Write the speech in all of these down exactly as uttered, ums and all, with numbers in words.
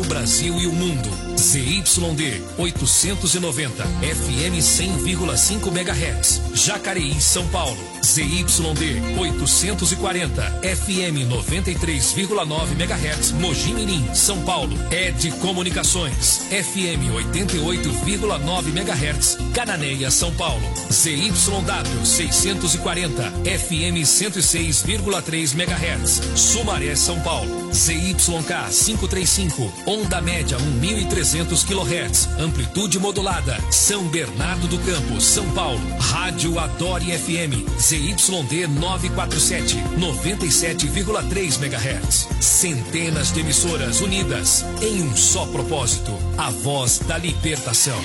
Brasil e o mundo. Z Y D oitocentos e noventa, F M cem vírgula cinco megahertz, Jacareí, São Paulo. Z Y D oitocentos e quarenta, F M noventa e três vírgula nove megahertz, Mogi Mirim, São Paulo. Ed Comunicações, F M oitenta e oito vírgula nove megahertz, Cananéia, São Paulo. Z Y W seiscentos e quarenta, F M cento e seis vírgula três megahertz, Sumaré, São Paulo. Z Y K quinhentos e trinta e cinco, onda média mil e trezentos quilohertz, amplitude modulada, São Bernardo do Campo, São Paulo. Rádio Adore F M, Z Y D novecentos e quarenta e sete, noventa e sete vírgula três megahertz. Centenas de emissoras unidas em um só propósito, a voz da libertação.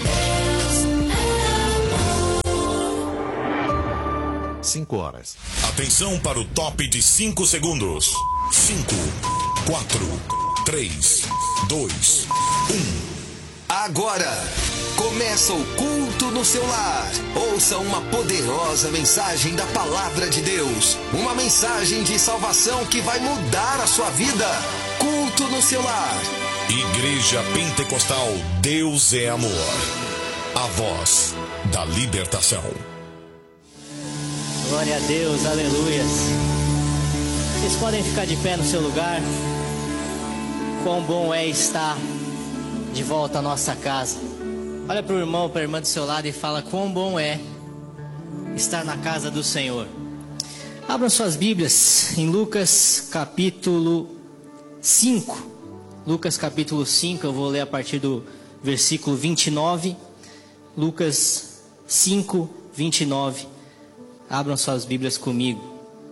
Cinco horas. Atenção para o top de cinco segundos. Cinco, quatro, três, dois, um. Agora começa o culto no seu lar. Ouça uma poderosa mensagem da palavra de Deus. Uma mensagem de salvação que vai mudar a sua vida. Culto no seu lar. Igreja Pentecostal Deus é Amor. A voz da libertação. Glória a Deus, aleluias. Vocês podem ficar de pé no seu lugar. Quão bom é estar de volta à nossa casa. Olha para o irmão, para a irmã do seu lado e fala: quão bom é estar na casa do Senhor. Abram suas Bíblias em Lucas capítulo cinco. Lucas capítulo cinco, eu vou ler a partir do versículo vinte e nove. Lucas cinco, vinte e nove. Abram suas Bíblias comigo.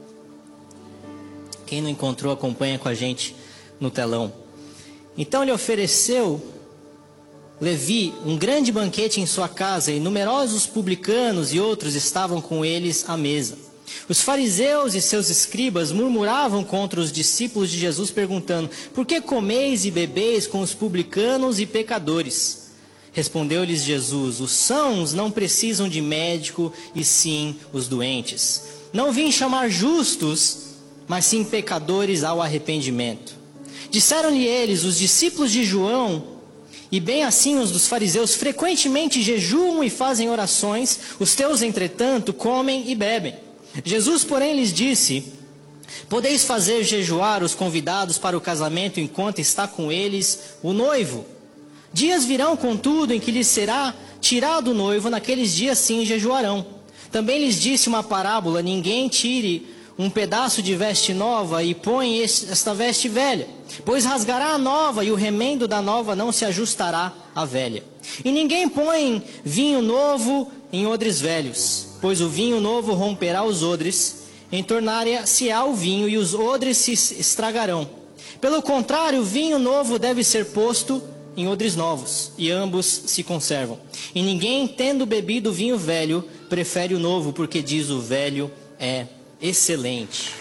Quem não encontrou, acompanha com a gente no telão. Então lhe ofereceu Levi um grande banquete em sua casa, e numerosos publicanos e outros estavam com eles à mesa. Os fariseus e seus escribas murmuravam contra os discípulos de Jesus, perguntando: por que comeis e bebeis com os publicanos e pecadores? Respondeu-lhes Jesus: os sãos não precisam de médico, e sim os doentes. Não vim chamar justos, mas sim pecadores ao arrependimento. Disseram-lhe eles: os discípulos de João, e bem assim os dos fariseus, frequentemente jejuam e fazem orações, os teus, entretanto, comem e bebem. Jesus, porém, lhes disse: podeis fazer jejuar os convidados para o casamento enquanto está com eles o noivo. Dias virão, contudo, em que lhes será tirado o noivo, naqueles dias sim jejuarão. Também lhes disse uma parábola: ninguém tire um pedaço de veste nova e põe esta veste velha, pois rasgará a nova, e o remendo da nova não se ajustará à velha. E ninguém põe vinho novo em odres velhos, pois o vinho novo romperá os odres, entornar-se-á o vinho, e os odres se estragarão. Pelo contrário, o vinho novo deve ser posto em odres novos, e ambos se conservam. E ninguém, tendo bebido vinho velho, prefere o novo, porque diz: o velho é excelente.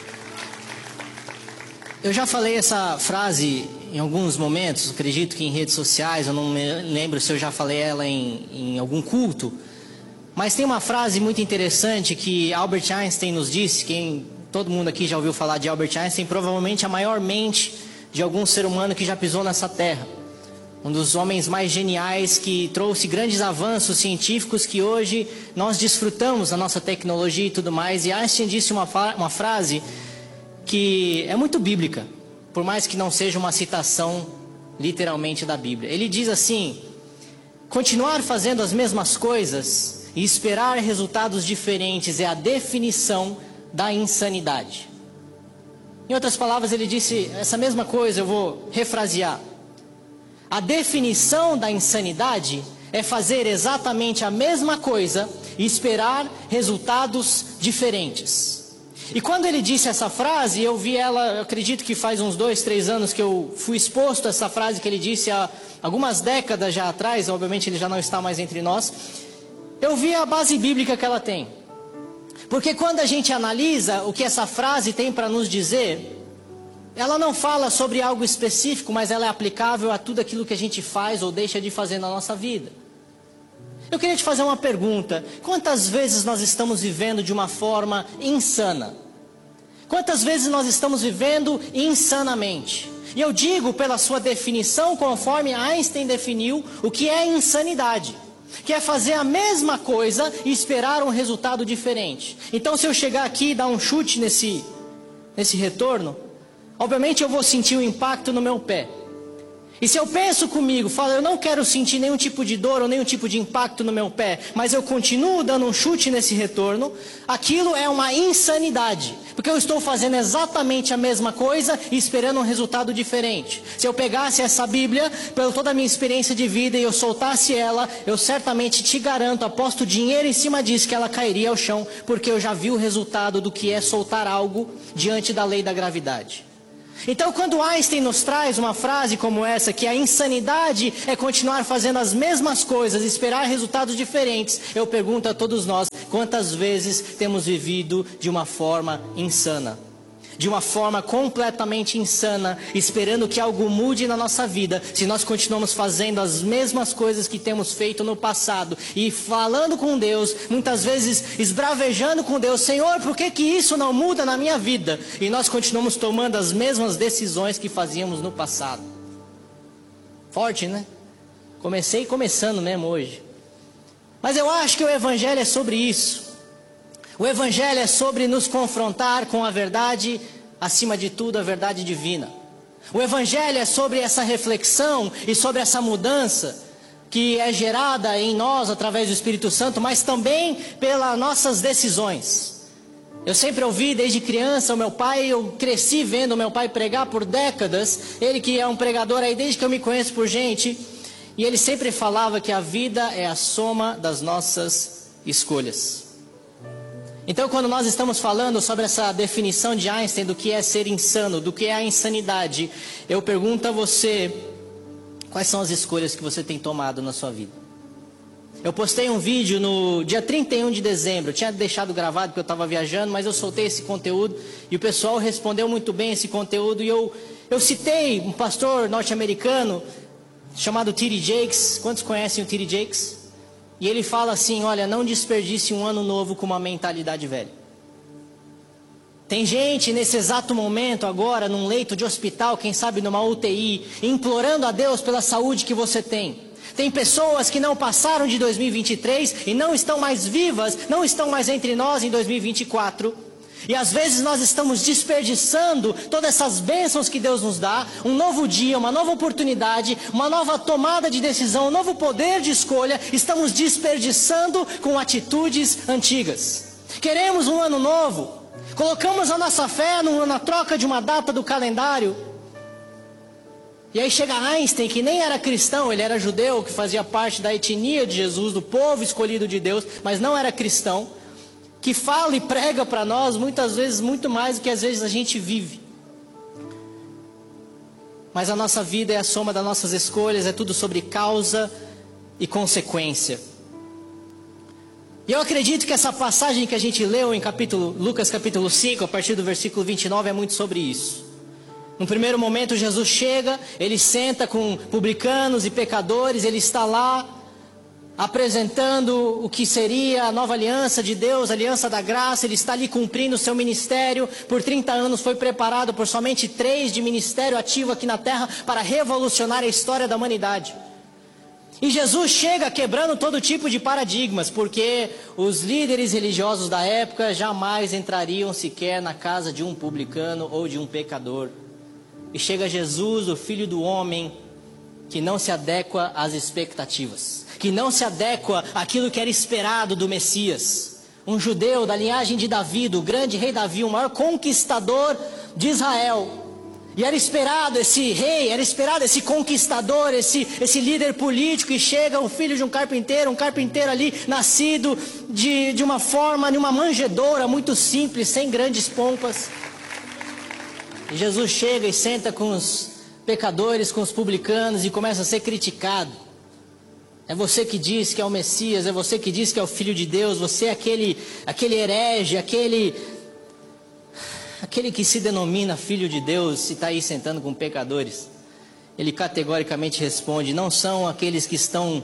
Eu já falei essa frase em alguns momentos, acredito que em redes sociais, eu não me lembro se eu já falei ela em, em algum culto, mas tem uma frase muito interessante que Albert Einstein nos disse. Quem, todo mundo aqui já ouviu falar de Albert Einstein, provavelmente a maior mente de algum ser humano que já pisou nessa terra. Um dos homens mais geniais, que trouxe grandes avanços científicos que hoje nós desfrutamos da nossa tecnologia e tudo mais. E Einstein disse uma, uma frase que é muito bíblica, por mais que não seja uma citação literalmente da Bíblia. Ele diz assim: continuar fazendo as mesmas coisas e esperar resultados diferentes é a definição da insanidade. Em outras palavras, ele disse essa mesma coisa, eu vou refrasear. A definição da insanidade é fazer exatamente a mesma coisa e esperar resultados diferentes. E quando ele disse essa frase, eu vi ela, eu acredito que faz uns dois, três anos que eu fui exposto a essa frase que ele disse há algumas décadas já atrás, obviamente ele já não está mais entre nós. Eu vi a base bíblica que ela tem. Porque quando a gente analisa o que essa frase tem para nos dizer, ela não fala sobre algo específico, mas ela é aplicável a tudo aquilo que a gente faz ou deixa de fazer na nossa vida. Eu queria te fazer uma pergunta: quantas vezes nós estamos vivendo de uma forma insana? Quantas vezes nós estamos vivendo insanamente? E eu digo pela sua definição, conforme Einstein definiu, o que é insanidade. Que é fazer a mesma coisa e esperar um resultado diferente. Então, se eu chegar aqui e dar um chute nesse, nesse retorno, obviamente eu vou sentir o impacto no meu pé. E se eu penso comigo, falo, eu não quero sentir nenhum tipo de dor ou nenhum tipo de impacto no meu pé, mas eu continuo dando um chute nesse retorno, aquilo é uma insanidade. Porque eu estou fazendo exatamente a mesma coisa e esperando um resultado diferente. Se eu pegasse essa Bíblia, pela toda a minha experiência de vida, e eu soltasse ela, eu certamente te garanto, aposto dinheiro em cima disso, que ela cairia ao chão, porque eu já vi o resultado do que é soltar algo diante da lei da gravidade. Então, quando Einstein nos traz uma frase como essa, que a insanidade é continuar fazendo as mesmas coisas, esperar resultados diferentes, eu pergunto a todos nós, quantas vezes temos vivido de uma forma insana? De uma forma completamente insana, esperando que algo mude na nossa vida, se nós continuamos fazendo as mesmas coisas que temos feito no passado, e falando com Deus, muitas vezes esbravejando com Deus, Senhor, por que que isso não muda na minha vida? E nós continuamos tomando as mesmas decisões que fazíamos no passado. Forte, né? Comecei começando mesmo hoje. Mas eu acho que o Evangelho é sobre isso. O Evangelho é sobre nos confrontar com a verdade, acima de tudo a verdade divina. O Evangelho é sobre essa reflexão e sobre essa mudança que é gerada em nós através do Espírito Santo, mas também pelas nossas decisões. Eu sempre ouvi desde criança o meu pai, eu cresci vendo o meu pai pregar por décadas, ele que é um pregador aí desde que eu me conheço por gente, e ele sempre falava que a vida é a soma das nossas escolhas. Então, quando nós estamos falando sobre essa definição de Einstein do que é ser insano, do que é a insanidade, eu pergunto a você, quais são as escolhas que você tem tomado na sua vida? Eu postei um vídeo no dia trinta e um de dezembro, eu tinha deixado gravado porque eu estava viajando, mas eu soltei esse conteúdo e o pessoal respondeu muito bem esse conteúdo. E eu, eu citei um pastor norte-americano chamado T D Jakes. Quantos conhecem o T D Jakes? E ele fala assim, olha, não desperdice um ano novo com uma mentalidade velha. Tem gente nesse exato momento agora, num leito de hospital, quem sabe numa U T I, implorando a Deus pela saúde que você tem. Tem pessoas que não passaram de dois mil e vinte e três e não estão mais vivas, não estão mais entre nós em dois mil e vinte e quatro. E às vezes nós estamos desperdiçando todas essas bênçãos que Deus nos dá, um novo dia, uma nova oportunidade, uma nova tomada de decisão, um novo poder de escolha, estamos desperdiçando com atitudes antigas. Queremos um ano novo, colocamos a nossa fé no, na troca de uma data do calendário. E aí chega Einstein, que nem era cristão, ele era judeu, que fazia parte da etnia de Jesus, do povo escolhido de Deus, mas não era cristão, que fala e prega para nós muitas vezes muito mais do que às vezes a gente vive. Mas a nossa vida é a soma das nossas escolhas, é tudo sobre causa e consequência. E eu acredito que essa passagem que a gente leu em capítulo, Lucas capítulo cinco, a partir do versículo vinte e nove, é muito sobre isso. No primeiro momento Jesus chega, ele senta com publicanos e pecadores, ele está lá apresentando o que seria a nova aliança de Deus, a aliança da graça. Ele está ali cumprindo o seu ministério. Por trinta anos foi preparado por somente três de ministério ativo aqui na terra para revolucionar a história da humanidade. E Jesus chega quebrando todo tipo de paradigmas, porque os líderes religiosos da época jamais entrariam sequer na casa de um publicano ou de um pecador. E chega Jesus, o Filho do Homem, que não se adequa às expectativas, que não se adequa àquilo que era esperado do Messias. Um judeu da linhagem de Davi, do grande rei Davi, o maior conquistador de Israel. E era esperado esse rei, era esperado esse conquistador, esse, esse líder político, e chega o filho de um carpinteiro, um carpinteiro ali, nascido de, de uma forma, de uma manjedoura muito simples, sem grandes pompas. E Jesus chega e senta com os pecadores, com os publicanos, e começa a ser criticado. É você que diz que é o Messias, é você que diz que é o Filho de Deus, você é aquele, aquele herege, aquele, aquele que se denomina Filho de Deus, se está aí sentando com pecadores. Ele categoricamente responde, não são aqueles que estão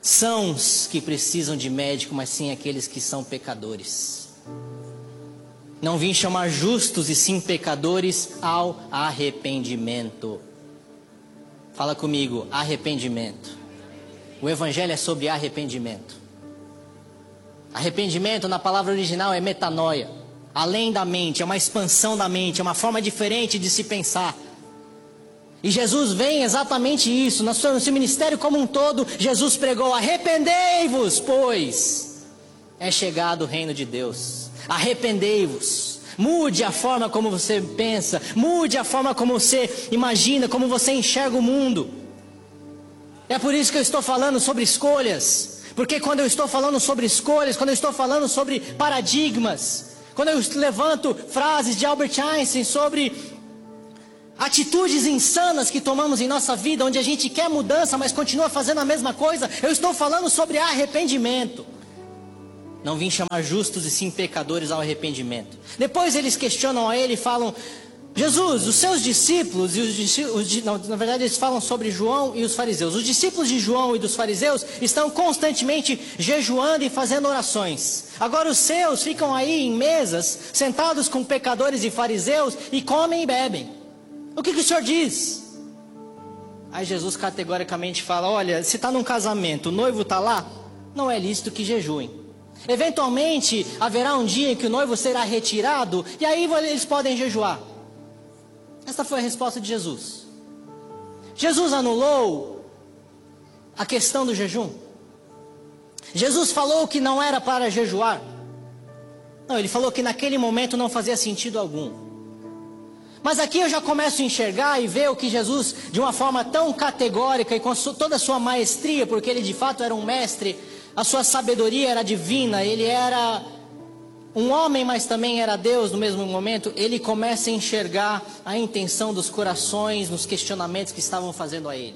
sãos que precisam de médico, mas sim aqueles que são pecadores. Não vim chamar justos e sim pecadores ao arrependimento. Fala comigo, arrependimento. O evangelho é sobre arrependimento. Arrependimento na palavra original é metanoia. Além da mente, é uma expansão da mente, é uma forma diferente de se pensar. E Jesus vem exatamente isso. No seu, no seu ministério como um todo, Jesus pregou: arrependei-vos, pois é chegado o reino de Deus. Arrependei-vos. Mude a forma como você pensa. Mude a forma como você imagina, como você enxerga o mundo. É por isso que eu estou falando sobre escolhas. Porque quando eu estou falando sobre escolhas, quando eu estou falando sobre paradigmas, quando eu levanto frases de Albert Einstein sobre atitudes insanas que tomamos em nossa vida, onde a gente quer mudança, mas continua fazendo a mesma coisa, eu estou falando sobre arrependimento. Não vim chamar justos e sim pecadores ao arrependimento. Depois eles questionam a ele e falam: Jesus, os seus discípulos, e os discípulos, não, na verdade eles falam sobre João e os fariseus. Os discípulos de João e dos fariseus estão constantemente jejuando e fazendo orações. Agora os seus ficam aí em mesas, sentados com pecadores e fariseus, e comem e bebem. O que, que o senhor diz? Aí Jesus categoricamente fala: olha, se está num casamento, o noivo está lá, não é lícito que jejuem. Eventualmente haverá um dia em que o noivo será retirado, e aí eles podem jejuar. Essa foi a resposta de Jesus. Jesus anulou a questão do jejum. Jesus falou que não era para jejuar. Não, ele falou que naquele momento não fazia sentido algum. Mas aqui eu já começo a enxergar e ver o que Jesus, de uma forma tão categórica e com toda a sua maestria, porque ele de fato era um mestre, a sua sabedoria era divina, ele era um homem, mas também era Deus no mesmo momento. Ele começa a enxergar a intenção dos corações nos questionamentos que estavam fazendo a ele.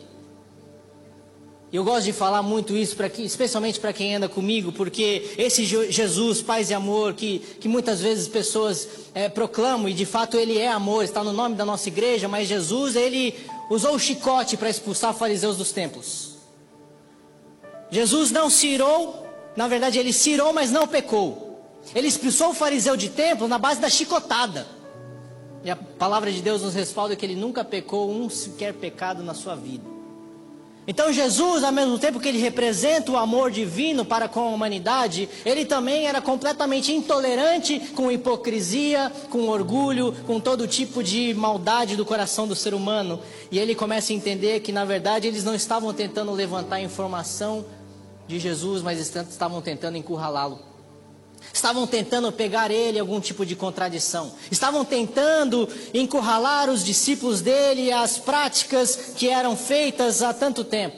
E eu gosto de falar muito isso, pra que, especialmente para quem anda comigo, porque esse Jesus, paz e amor, que, que muitas vezes pessoas é, proclamam, e de fato ele é amor, está no nome da nossa igreja, mas Jesus, ele usou o chicote para expulsar fariseus dos templos. Jesus não se irou, na verdade ele se irou, mas não pecou. Ele expulsou o fariseu de templo na base da chicotada. E a palavra de Deus nos respalda que ele nunca pecou um sequer pecado na sua vida. Então Jesus, ao mesmo tempo que ele representa o amor divino para com a humanidade, ele também era completamente intolerante com hipocrisia, com orgulho, com todo tipo de maldade do coração do ser humano. E ele começa a entender que na verdade eles não estavam tentando levantar informação de Jesus, mas estavam tentando encurralá-lo. Estavam tentando pegar ele em algum tipo de contradição. Estavam tentando encurralar os discípulos dele e as práticas que eram feitas há tanto tempo.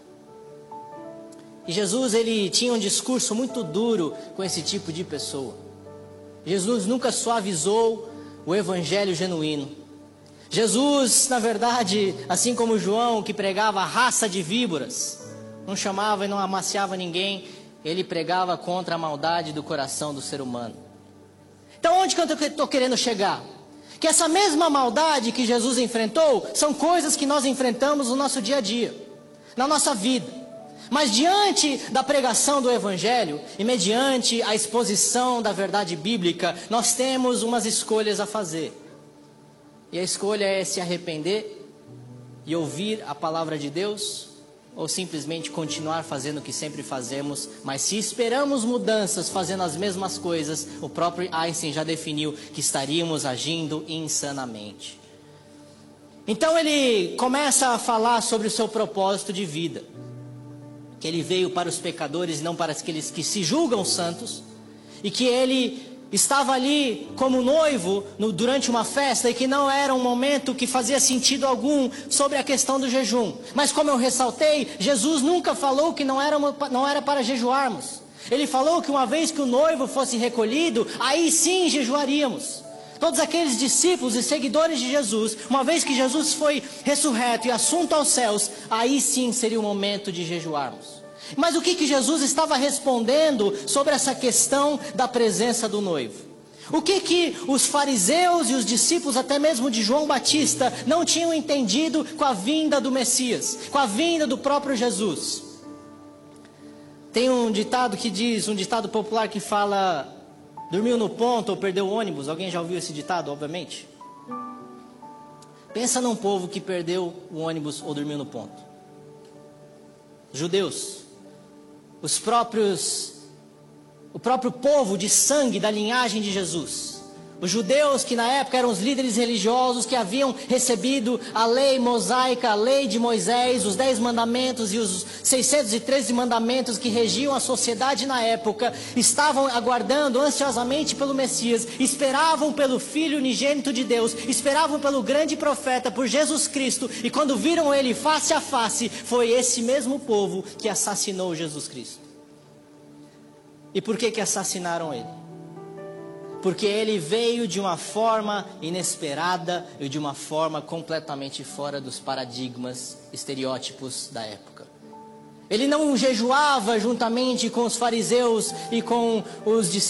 E Jesus, ele tinha um discurso muito duro com esse tipo de pessoa. Jesus nunca suavizou o evangelho genuíno. Jesus, na verdade, assim como João, que pregava a raça de víboras, não chamava e não amaciava ninguém, ele pregava contra a maldade do coração do ser humano. Então onde que eu estou querendo chegar? Que essa mesma maldade que Jesus enfrentou, são coisas que nós enfrentamos no nosso dia a dia, na nossa vida. Mas diante da pregação do Evangelho, e mediante a exposição da verdade bíblica, nós temos umas escolhas a fazer. E a escolha é se arrepender e ouvir a palavra de Deus, ou simplesmente continuar fazendo o que sempre fazemos. Mas se esperamos mudanças fazendo as mesmas coisas, o próprio Einstein já definiu que estaríamos agindo insanamente. Então ele começa a falar sobre o seu propósito de vida, que ele veio para os pecadores e não para aqueles que se julgam santos, e que ele estava ali como noivo no, durante uma festa, e que não era um momento que fazia sentido algum sobre a questão do jejum. Mas como eu ressaltei, Jesus nunca falou que não era, não era para jejuarmos. Ele falou que uma vez que o noivo fosse recolhido, aí sim jejuaríamos. Todos aqueles discípulos e seguidores de Jesus, uma vez que Jesus foi ressurreto e assunto aos céus, aí sim seria o momento de jejuarmos. Mas o que, que Jesus estava respondendo sobre essa questão da presença do noivo? O que, que os fariseus e os discípulos, até mesmo de João Batista, não tinham entendido com a vinda do Messias, com a vinda do próprio Jesus? Tem um ditado que diz, um ditado popular que fala: Dormiu no ponto ou perdeu o ônibus? Alguém já ouviu esse ditado, obviamente? Pensa num povo que perdeu o ônibus ou dormiu no ponto. Judeus, os próprios, o próprio povo de sangue da linhagem de Jesus. Os judeus que na época eram os líderes religiosos que haviam recebido a lei mosaica, a lei de Moisés, os dez mandamentos e os seiscentos e treze mandamentos que regiam a sociedade na época, estavam aguardando ansiosamente pelo Messias, esperavam pelo Filho unigênito de Deus, esperavam pelo grande profeta, por Jesus Cristo, e quando viram ele face a face, foi esse mesmo povo que assassinou Jesus Cristo. E por que que assassinaram ele? Porque ele veio de uma forma inesperada e de uma forma completamente fora dos paradigmas, estereótipos da época. Ele não jejuava juntamente com os fariseus e com os discípulos.